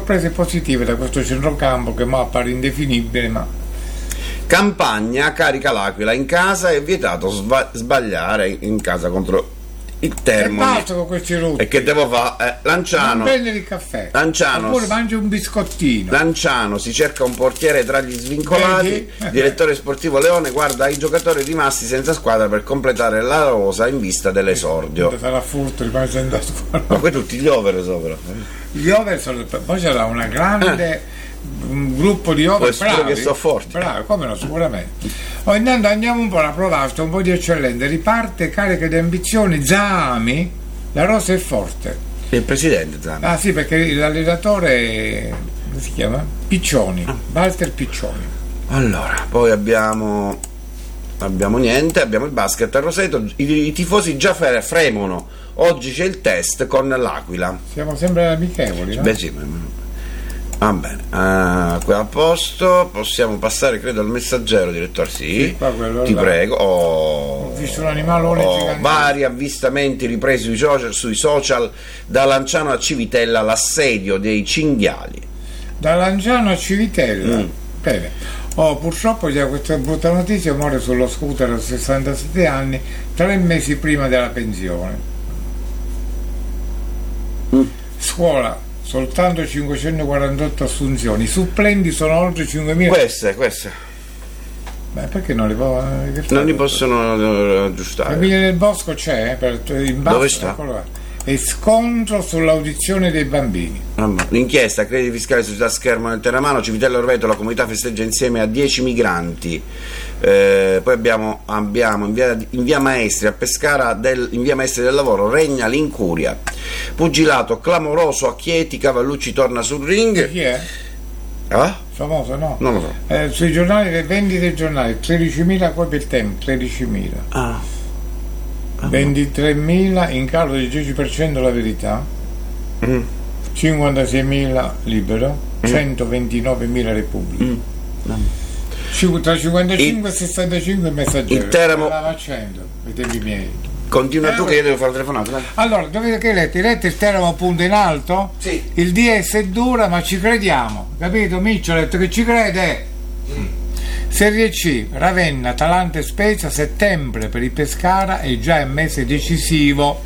sorprese positive da questo centrocampo che mo appare indefinibile, ma Campagna carica l'Aquila in casa e vietato sbagliare in casa contro il Termoli. E basta con questi rutti. E che devo fare? Lanciano. Non prendere il caffè. Lanciano. Oppure mangi un biscottino. Lanciano, si cerca un portiere tra gli svincolati. Direttore sportivo Leone guarda i giocatori rimasti senza squadra per completare la rosa in vista dell'esordio. Sarà furto, rimane senza squadra. Ma poi tutti gli over sopra. Gli over sono. Poi c'era una grande. Un gruppo di over bravi, che sono forti. Bravi, come no, sicuramente. Intanto andiamo un po' alla provasta, un po' di eccellenza. Riparte carica di ambizioni. Zami, la rosa è forte. Il presidente Zami. Ah sì, perché l'allenatore come si chiama? Piccioni, Walter Piccioni. Allora, poi abbiamo niente, abbiamo il basket a Roseto, i tifosi già fremono. Oggi c'è il test con l'Aquila. Siamo sempre amichevoli, no? Beh sì, va bene, qui a posto, possiamo passare credo al Messaggero, direttore. Sì, ti prego. Ho visto un animalone gigante. Vari avvistamenti ripresi sui social, da Lanciano a Civitella, l'assedio dei cinghiali. Da Lanciano a Civitella? Bene. Purtroppo c'è questa brutta notizia: muore sullo scooter a 67 anni 3 mesi prima della pensione. Scuola, soltanto 548 assunzioni, i supplendi sono oltre 5.000. Queste. Beh, perché non li possono aggiustare? Emilio del Bosco c'è, in basso, dove sta? E scontro sull'audizione dei bambini. L'inchiesta, crediti fiscali, società Schermo nel Terramano, Civitella Orveto, la comunità festeggia insieme a 10 migranti. Poi abbiamo in via Maestri a Pescara, in via Maestri del Lavoro regna l'incuria. Pugilato clamoroso a Chieti, Cavallucci torna sul ring. Chi è? Famoso, no? Non lo so. Sui giornali, le vendite dei giornali, 13.000 qua per tempo, 13.000. 23.000 in calo del 10% la Verità, 56.000 Libero, 129.000 Repubblica, tra 55 e 65 Messaggero. Il Teramo stava facendo i tempi miei. Continua tu che io devo fare la telefonata. Allora, dovete che hai letto il Teramo punto in alto? Sì. Il DS è dura ma ci crediamo, capito? Miccio ha detto che ci crede. Serie C, Ravenna, Atalanta e Spezia, settembre per il Pescara è già il mese decisivo.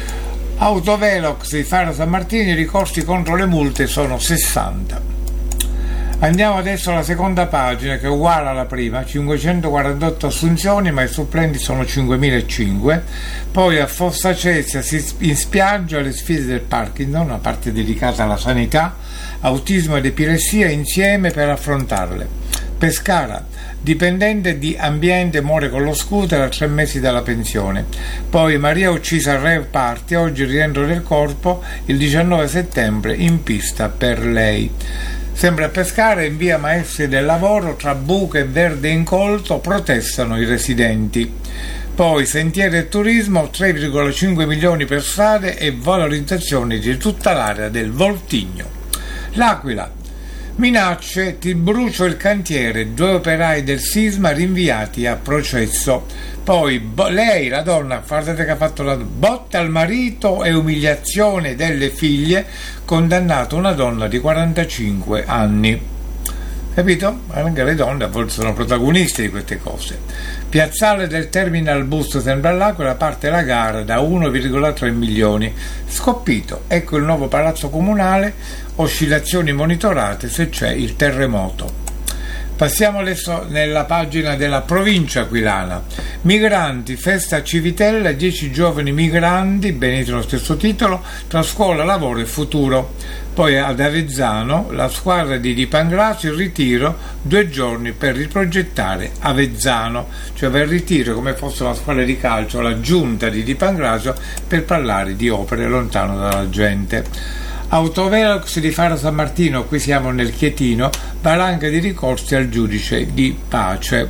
Autovelox di Faro San Martino, i ricorsi contro le multe sono 60. Andiamo adesso alla seconda pagina che è uguale alla prima, 548 assunzioni ma i supplendi sono 5.005. Poi a Fossa Cesia in spiaggia le sfide del Parkinson, una parte dedicata alla sanità, autismo ed epilessia insieme per affrontarle. Pescara, dipendente di ambiente muore con lo scooter a 3 mesi dalla pensione. Poi Maria uccisa al rave party, oggi il rientro del corpo, il 19 settembre in pista per lei. Sempre a Pescara, in via Maestri del Lavoro, tra buche e verde incolto, protestano i residenti. Poi sentieri e turismo, 3,5 milioni per strade e valorizzazione di tutta l'area del Voltigno. L'Aquila, minacce, ti brucio il cantiere, 2 operai del sisma rinviati a processo. Poi lei, la donna, guardate che ha fatto la botta al marito e umiliazione delle figlie, condannato una donna di 45 anni. Capito? Anche le donne a volte sono protagoniste di queste cose. Piazzale del Terminal Bus sempre all'Aquila, parte la gara da 1,3 milioni. Scoppito, ecco il nuovo palazzo comunale, oscillazioni monitorate se c'è il terremoto. Passiamo adesso nella pagina della provincia aquilana. Migranti, festa a Civitella, 10 giovani migranti, benedito lo stesso titolo, tra scuola, lavoro e futuro. Poi ad Avezzano, la squadra di Di Pangrasio, il ritiro, 2 giorni per riprogettare Avezzano, cioè per il ritiro come fosse una squadra di calcio, la giunta di Di Pangrasio per parlare di opere lontano dalla gente. Autovelox di Faro San Martino, qui siamo nel Chietino, valanga di ricorsi al giudice di pace.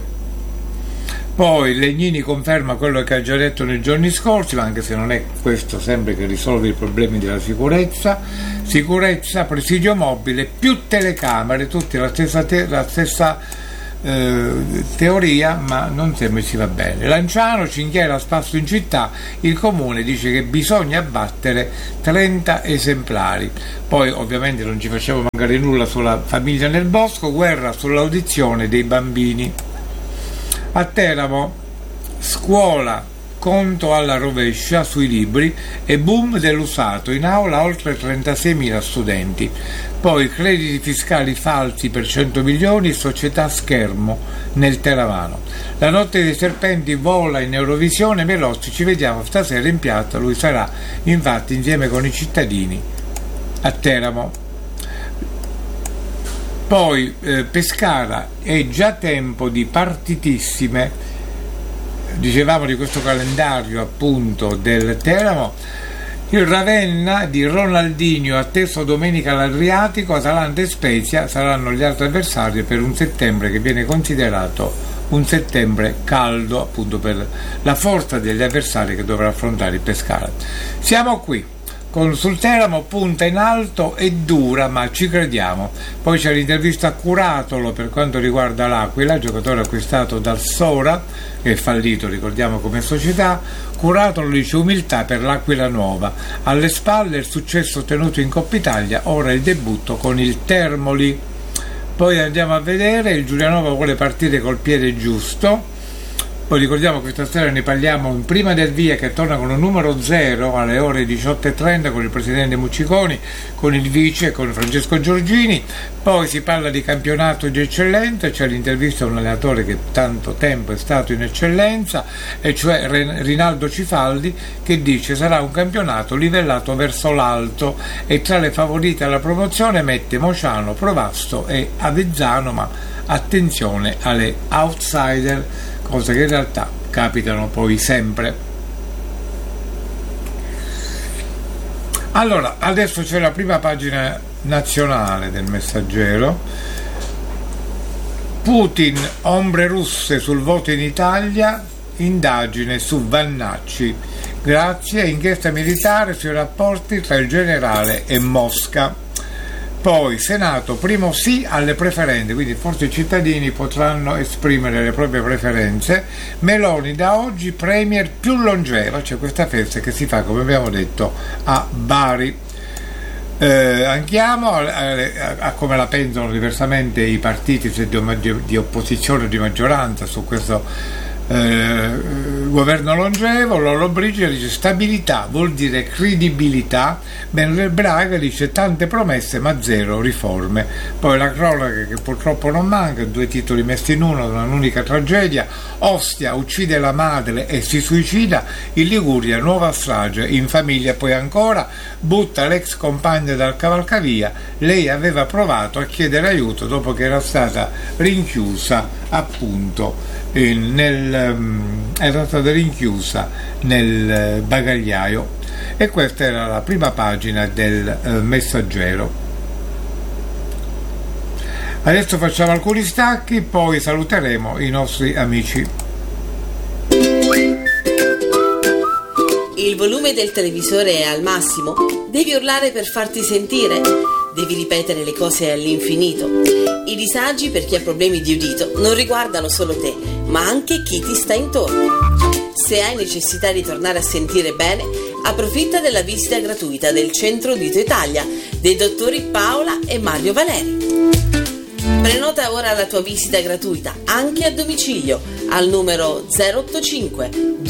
Poi Legnini conferma quello che ha già detto nei giorni scorsi, ma anche se non è questo sempre che risolve i problemi della sicurezza, presidio mobile, più telecamere, tutti la stessa teoria, ma non sempre si va bene. Lanciano, cinghiale a spasso in città, il comune dice che bisogna abbattere 30 esemplari. Poi ovviamente non ci facciamo mancare nulla sulla famiglia nel bosco, guerra sull'audizione dei bambini. A Teramo, scuola conto alla rovescia sui libri e boom dell'usato, in aula oltre 36.000 studenti. Poi crediti fiscali falsi per 100 milioni, società schermo nel Teramano. La notte dei serpenti vola in Eurovisione, Melozzi, ci vediamo stasera in piazza, lui sarà infatti insieme con i cittadini a Teramo. Poi Pescara, è già tempo di partitissime. Dicevamo di questo calendario appunto del Teramo. Il Ravenna di Ronaldinho atteso domenica all'Adriatico, Atalanta e Spezia saranno gli altri avversari per un settembre che viene considerato un settembre caldo appunto per la forza degli avversari che dovrà affrontare il Pescara. Siamo qui sul Teramo, punta in alto e dura, ma ci crediamo. Poi c'è l'intervista a Curatolo per quanto riguarda l'Aquila, giocatore acquistato dal Sora, che è fallito, ricordiamo, come società. Curatolo dice umiltà per l'Aquila Nuova. Alle spalle il successo ottenuto in Coppa Italia, ora il debutto con il Termoli. Poi andiamo a vedere, il Giulianova vuole partire col piede giusto. Poi ricordiamo che questa sera ne parliamo in Prima del Via, che torna con un numero 0 alle ore 18:30 con il presidente Mucciconi, con il vice, con Francesco Giorgini. Poi si parla di campionato di eccellenza, c'è l'intervista a un allenatore che tanto tempo è stato in eccellenza, e cioè Rinaldo Cifaldi, che dice sarà un campionato livellato verso l'alto e tra le favorite alla promozione mette Mociano, Provasto e Avezzano, ma attenzione alle outsider, cose che in realtà capitano poi sempre. Allora, adesso c'è la prima pagina nazionale del Messaggero. Putin, ombre russe sul voto in Italia, indagine su Vannacci. Grazie, inchiesta militare sui rapporti tra il generale e Mosca. Poi Senato, primo sì alle preferenze, quindi forse i cittadini potranno esprimere le proprie preferenze. Meloni da oggi premier più longeva, c'è questa festa che si fa, come abbiamo detto, a Bari. Andiamo a come la pensano diversamente i partiti, se di opposizione o di maggioranza, su questo governo longevo. Lollobrigida dice stabilità vuol dire credibilità, mentre Braga dice tante promesse ma zero riforme. Poi la cronaca che purtroppo non manca, 2 titoli messi in uno, un'unica tragedia. Ostia uccide la madre e si suicida, in Liguria nuova strage in famiglia. Poi ancora butta l'ex compagna dal cavalcavia, lei aveva provato a chiedere aiuto dopo che era stata rinchiusa appunto era stata rinchiusa nel bagagliaio. E questa era la prima pagina del Messaggero. Adesso facciamo alcuni stacchi, poi saluteremo i nostri amici. Il volume del televisore è al massimo? Devi urlare per farti sentire? Devi ripetere le cose all'infinito? I disagi per chi ha problemi di udito non riguardano solo te, ma anche chi ti sta intorno. Se hai necessità di tornare a sentire bene, approfitta della visita gratuita del Centro Udito Italia dei dottori Paola e Mario Valeri. Prenota ora la tua visita gratuita anche a domicilio al numero 085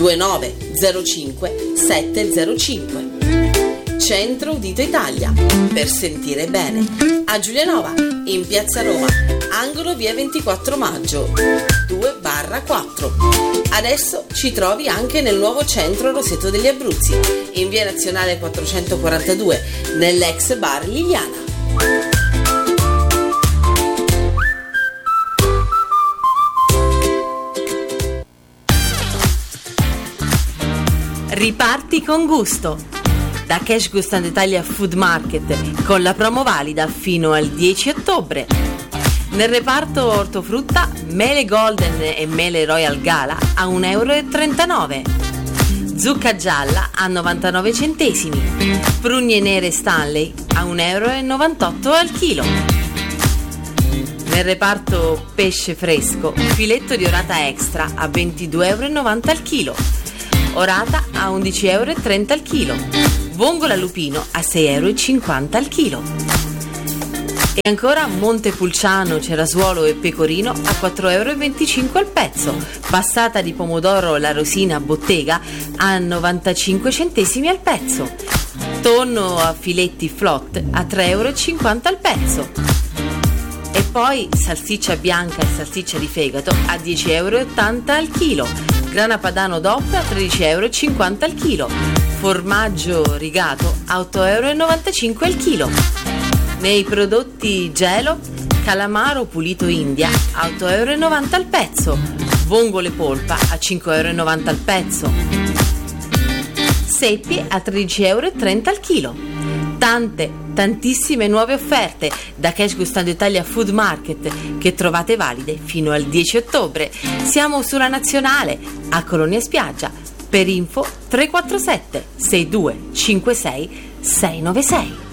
2905 705. Centro Udito Italia, per sentire bene, a Giulianova, in Piazza Roma, angolo via 24 maggio 2/4. Adesso ci trovi anche nel nuovo centro Roseto degli Abruzzi, in via Nazionale 442, nell'ex bar Liliana. Riparti con gusto. Da Cash Gustan Italia Food Market con la promo valida fino al 10 ottobre. Nel reparto ortofrutta, mele Golden e mele Royal Gala a 1,39 €. Zucca gialla a 99 centesimi. Prugne nere Stanley a 1,98 € al chilo. Nel Nel reparto pesce fresco, filetto di orata extra a 22,90 € al chilo, orata a 11,30 € al chilo, vongola lupino a 6,50 € al chilo. E ancora Montepulciano, cerasuolo e pecorino a 4,25 € al pezzo, passata di pomodoro La Rosina bottega a 95 centesimi al pezzo, tonno a filetti flot a 3,50 € al pezzo. E poi salsiccia bianca e salsiccia di fegato a 10,80 € al chilo, grana padano DOP a 13,50 € al chilo, formaggio rigato a 8,95 € al chilo. Nei prodotti gelo, calamaro pulito India a 8,90 € al pezzo, vongole polpa a 5,90 € al pezzo, seppie a 13,30 € al chilo. Tantissime nuove offerte da Cash Gustando Italia Food Market che trovate valide fino al 10 ottobre. Siamo sulla Nazionale a Colonia Spiaggia. Per info 347 6256 696.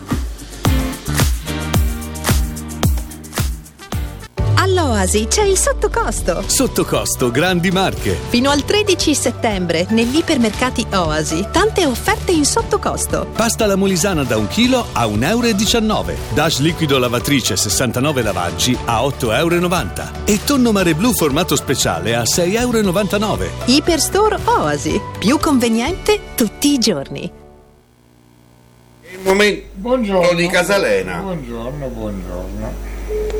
All'Oasi c'è il sottocosto. Sottocosto Grandi Marche. Fino al 13 settembre negli ipermercati Oasi tante offerte in sottocosto. Pasta alla molisana da 1 chilo a 1,19 €. Dash liquido lavatrice 69 lavaggi a 8,90 € e tonno mare blu formato speciale a 6,99 €. Iperstore Oasi, più conveniente tutti i giorni. Il momento Buongiorno di Casalena. Buongiorno.